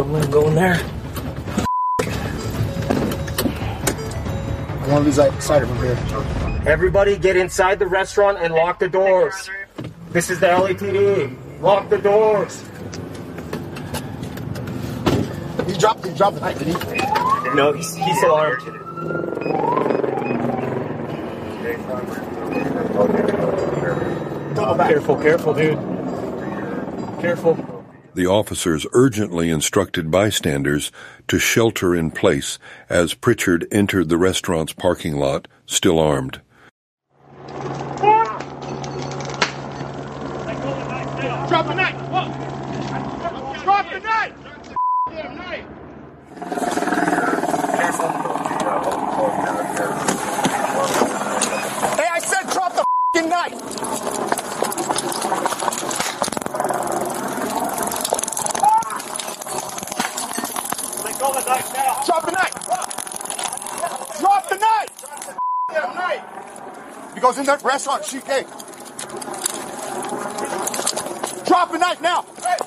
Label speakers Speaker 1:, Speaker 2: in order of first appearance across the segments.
Speaker 1: I'm gonna go in there.
Speaker 2: I want to lose sight of him here.
Speaker 1: Everybody get inside the restaurant and lock the doors. This is the LAPD. Lock the doors.
Speaker 2: He dropped the knife, did he?
Speaker 1: No, he's alarmed. Careful, dude. Careful.
Speaker 3: The officers urgently instructed bystanders to shelter in place as Pritchard entered the restaurant's parking lot, still armed.
Speaker 2: Drop the knife! Drop the knife! Hey, I said drop the f***ing knife!
Speaker 1: Let go of the knife now.
Speaker 2: Drop the knife! Drop the knife! He goes in that restaurant, hey. Drop the knife now! Hey.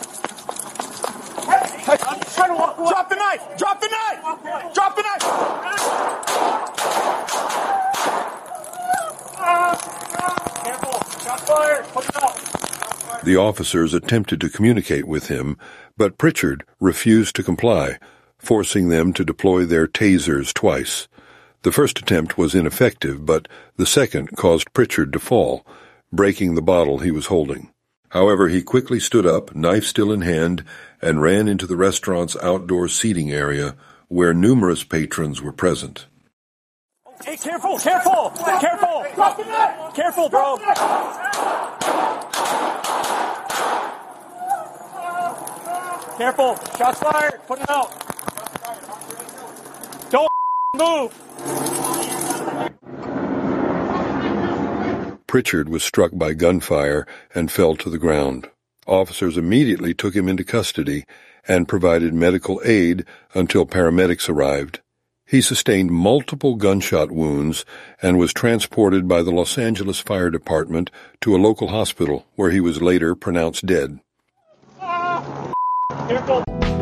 Speaker 2: I'm trying to walk away. Drop the knife! Drop the knife! Drop the knife!
Speaker 1: Careful. Shot fired. Put it out.
Speaker 3: The officers attempted to communicate with him, but Pritchard refused to comply, forcing them to deploy their tasers twice. The first attempt was ineffective, but the second caused Pritchard to fall, breaking the bottle he was holding. However, he quickly stood up, knife still in hand, and ran into the restaurant's outdoor seating area, where numerous patrons were present.
Speaker 1: Hey, careful! Careful, bro! Careful! Shots fired! Put it out! Don't move!
Speaker 3: Pritchard was struck by gunfire and fell to the ground. Officers immediately took him into custody and provided medical aid until paramedics arrived. He sustained multiple gunshot wounds and was transported by the Los Angeles Fire Department to a local hospital where he was later pronounced dead.
Speaker 1: Careful!